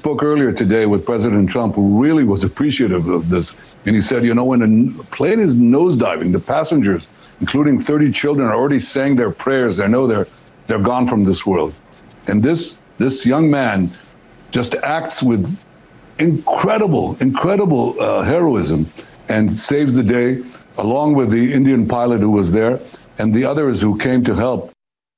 spoke earlier today with President Trump, who really was appreciative of this. And he said, when a plane is nosediving, the passengers, including 30 children, are already saying their prayers. They know they're gone from this world. And this young man just acts with incredible heroism and saves the day, along with the Indian pilot who was there and the others who came to help.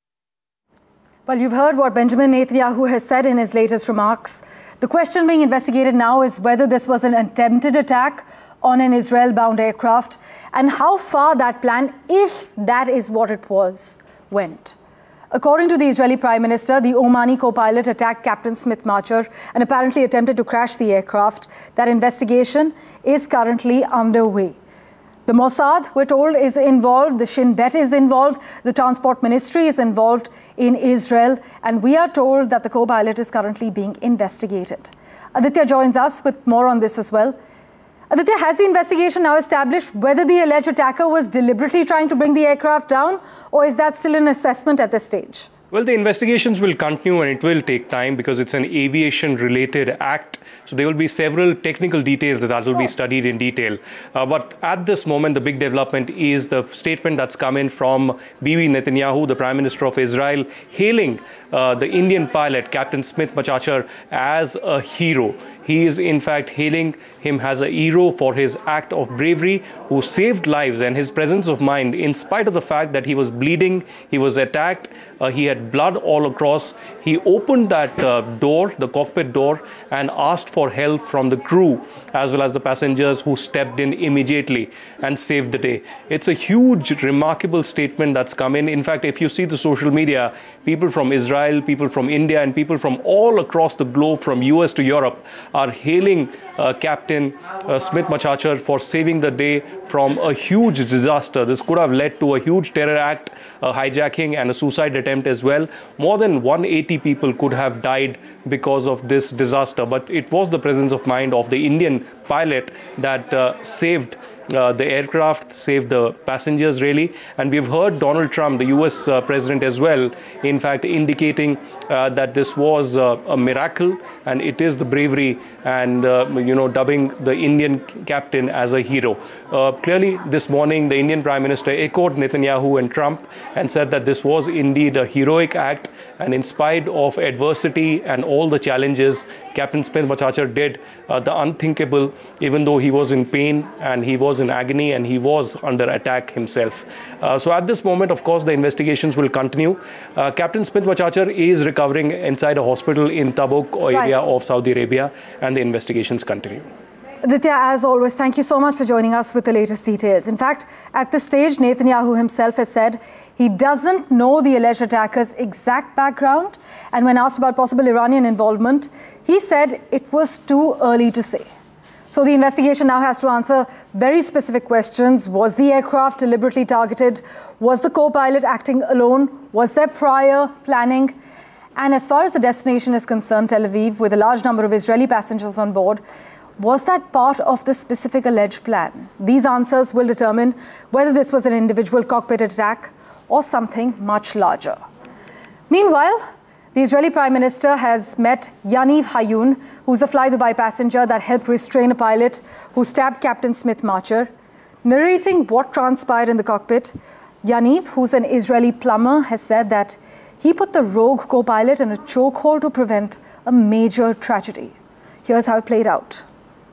Well, you've heard what Benjamin Netanyahu has said in his latest remarks. The question being investigated now is whether this was an attempted attack on an Israel-bound aircraft and how far that plan, if that is what it was, went. According to the Israeli Prime Minister, the Omani co-pilot attacked Captain Smith Marcher and apparently attempted to crash the aircraft. That investigation is currently underway. The Mossad, we're told, is involved. The Shin Bet is involved. The Transport Ministry is involved in Israel. And we are told that the co-pilot is currently being investigated. Aditya joins us with more on this as well. Aditya, has the investigation now established whether the alleged attacker was deliberately trying to bring the aircraft down, or is that still an assessment at this stage? Well, the investigations will continue and it will take time because it's an aviation-related act. So there will be several technical details that will be studied in detail. But at this moment, the big development is the statement that's come in from Bibi Netanyahu, the Prime Minister of Israel, hailing the Indian pilot, Captain Smith Marcher, as a hero. He is, in fact, hailing him as a hero for his act of bravery, who saved lives, and his presence of mind, in spite of the fact that he was bleeding, he was attacked, he had blood all across. He opened that door, the cockpit door, and asked for help from the crew as well as the passengers, who stepped in immediately and saved the day. It's a huge, remarkable statement that's come in. In fact, if you see the social media, people from Israel, people from India, and people from all across the globe, from US to Europe, are hailing Captain Smith Marcher for saving the day from a huge disaster. This could have led to a huge terror act, a hijacking, and a suicide attempt as well. More than 180 people could have died because of this disaster. But it was the presence of mind of the Indian pilot that saved the aircraft, saved the passengers, really. And we've heard Donald Trump, the US president as well, in fact, indicating that this was a miracle, and it is the bravery and, dubbing the Indian captain as a hero. Clearly, this morning, the Indian Prime Minister echoed Netanyahu and Trump and said that this was indeed a heroic act. And in spite of adversity and all the challenges, Captain Smith Marcher did the unthinkable, even though he was in pain and he was in agony and he was under attack himself. So at this moment, of course, the investigations will continue. Captain Smith Marcher is recovering inside a hospital in Tabuk area of Saudi Arabia, and the investigations continue. Aditya, as always, thank you so much for joining us with the latest details. In fact, at this stage, Netanyahu himself has said he doesn't know the alleged attacker's exact background. And when asked about possible Iranian involvement, he said it was too early to say. So the investigation now has to answer very specific questions. Was the aircraft deliberately targeted? Was the co-pilot acting alone? Was there prior planning? And as far as the destination is concerned, Tel Aviv, with a large number of Israeli passengers on board, was that part of the specific alleged plan? These answers will determine whether this was an individual cockpit attack or something much larger. Meanwhile, the Israeli Prime Minister has met Yaniv Hayun, who's a Fly Dubai passenger that helped restrain a pilot who stabbed Captain Smith Marcher. Narrating what transpired in the cockpit, Yaniv, who's an Israeli plumber, has said that he put the rogue co-pilot in a chokehold to prevent a major tragedy. Here's how it played out.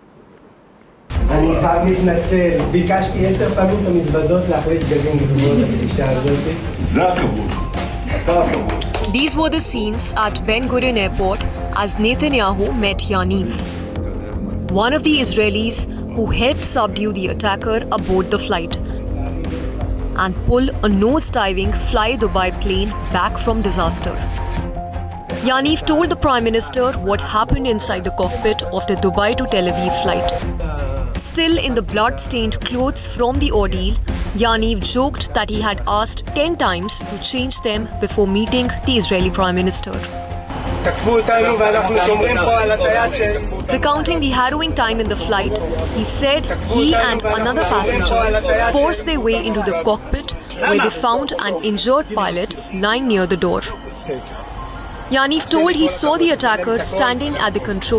אני חייב להתנצל, ביקשתי 10 פעמים את המזוודות להחליט גבים לגמור את הפגישה הזאת. זה הכבוד. אתה הכבוד. These were the scenes at Ben Gurion Airport as Netanyahu met Yaniv, one of the Israelis who helped subdue the attacker aboard the flight and pull a nose-diving Fly Dubai plane back from disaster. Yaniv told the Prime Minister what happened inside the cockpit of the Dubai to Tel Aviv flight. Still in the blood-stained clothes from the ordeal, Yaniv joked that he had asked 10 times to change them before meeting the Israeli Prime Minister. Recounting the harrowing time in the flight, he said he and another passenger forced their way into the cockpit, where they found an injured pilot lying near the door. Yaniv told he saw the attacker standing at the control